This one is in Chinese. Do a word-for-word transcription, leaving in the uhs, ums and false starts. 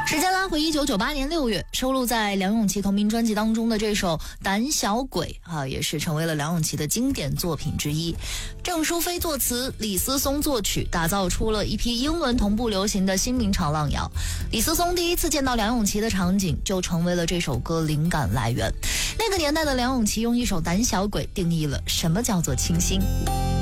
时间拉回一九九八年六月，收录在梁咏琪同名专辑当中的这首《胆小鬼》啊，也是成为了梁咏琪的经典作品之一。郑淑菲作词，李思松作曲，打造出了一批英文同步流行的新民潮浪摇。李思松第一次见到梁咏琪的场景，就成为了这首歌灵感来源。那个年代的梁咏琪用一首《胆小鬼》定义了什么叫做清新。